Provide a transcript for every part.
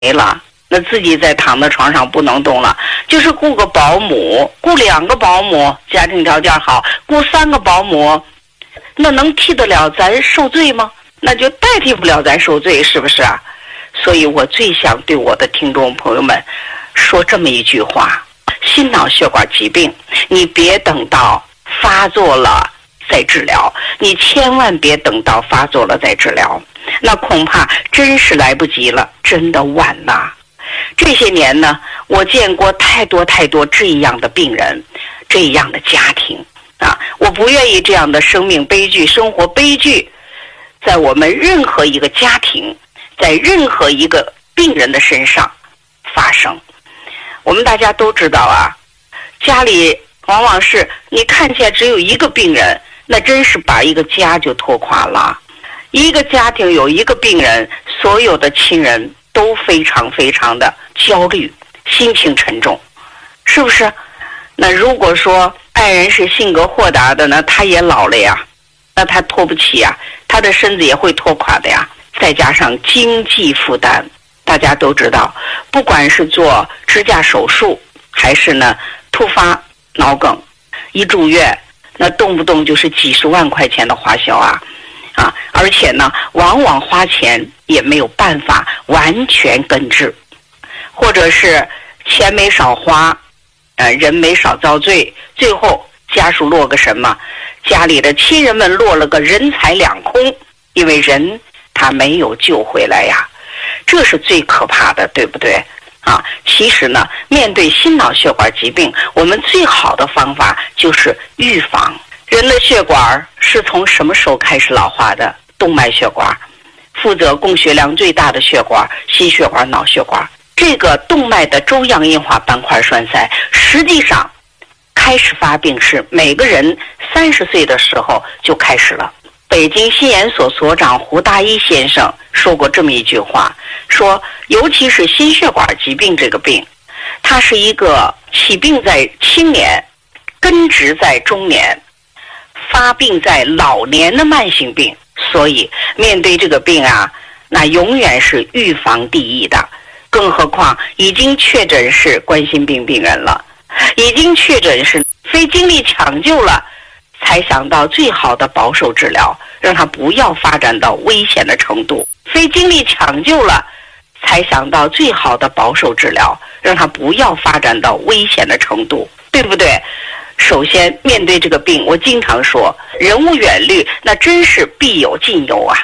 没了，那自己在躺在床上不能动了，就是雇个保姆，雇2个保姆，家庭条件好，雇3个保姆，那能替得了咱受罪吗？那就代替不了咱受罪，是不是啊？所以我最想对我的听众朋友们说这么一句话：心脑血管疾病，你别等到发作了再治疗，你千万别等到发作了再治疗，那恐怕真是来不及了，真的晚了。这些年呢，我见过太多这样的病人，这样的家庭啊，我不愿意这样的生命悲剧、生活悲剧在我们任何一个家庭，在任何一个病人的身上发生。我们大家都知道啊，家里往往是你看起来只有一个病人，那真是把一个家就拖垮了。一个家庭有一个病人，所有的亲人都非常的焦虑，心情沉重，是不是？那如果说爱人是性格豁达的呢，他也老了呀，那他拖不起呀，他的身子也会拖垮的呀。再加上经济负担，大家都知道，不管是做支架手术，还是呢突发脑梗，一住院，那动不动就是几十万块钱的花销啊！而且呢，往往花钱也没有办法完全根治，或者是钱没少花，人没少遭罪，最后家属落个什么？家里的亲人们落了个人财两空，因为人他没有救回来呀，这是最可怕的，对不对？其实呢，面对心脑血管疾病，我们最好的方法就是预防。人的血管是从什么时候开始老化的？动脉血管，负责供血量最大的血管，心血管、脑血管。这个动脉的粥样硬化斑块栓塞，实际上开始发病是每个人30岁的时候就开始了。北京心研所所长胡大一先生说过这么一句话，说尤其是心血管疾病这个病，它是一个起病在青年，根植在中年，发病在老年的慢性病。所以面对这个病啊，那永远是预防第一的。更何况已经确诊是冠心病病人了，已经确诊是非经历抢救了，才想到最好的保守治疗，让他不要发展到危险的程度。非经历抢救了，才想到最好的保守治疗，让他不要发展到危险的程度，对不对？首先面对这个病，我经常说人无远虑，那真是必有近忧啊。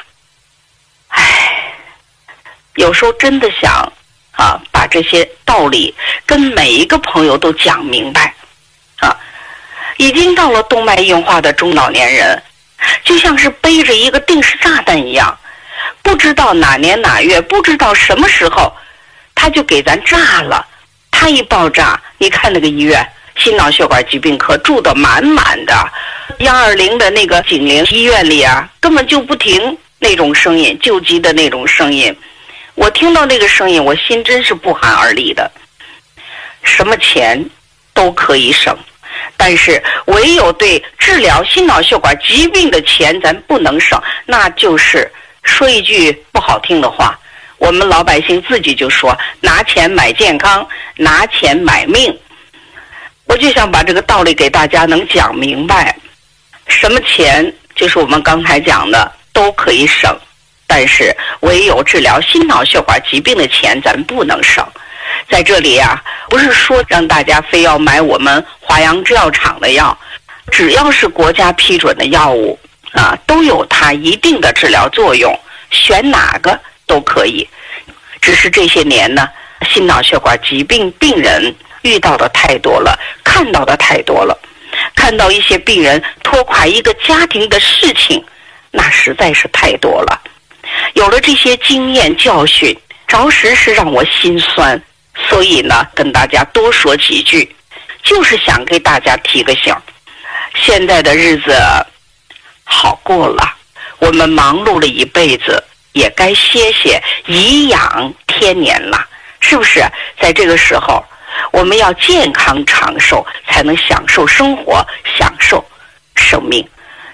有时候真的想把这些道理跟每一个朋友都讲明白已经到了动脉硬化的中老年人，就像是背着一个定时炸弹一样，不知道哪年哪月，不知道什么时候他就给咱炸了。他一爆炸，你看那个医院心脑血管疾病科住得满满的，120的那个警铃医院里啊，根本就不停那种声音，救急的那种声音。我听到那个声音，我心真是不寒而栗的。什么钱都可以省，但是唯有对治疗心脑血管疾病的钱咱不能省，那就是说一句不好听的话，我们老百姓自己就说拿钱买健康，拿钱买命。我就想把这个道理给大家能讲明白，什么钱就是我们刚才讲的都可以省，但是唯有治疗心脑血管疾病的钱咱不能省。在这里啊，不是说让大家非要买我们华阳制药厂的药，只要是国家批准的药物都有它一定的治疗作用，选哪个都可以。只是这些年呢，心脑血管疾病病人遇到的太多了，看到的太多了，看到一些病人拖垮一个家庭的事情，那实在是太多了。有了这些经验教训，着实是让我心酸。所以呢，跟大家多说几句，就是想给大家提个醒。现在的日子好过了，我们忙碌了一辈子，也该歇歇，颐养天年了，是不是？在这个时候，我们要健康长寿，才能享受生活，享受生命。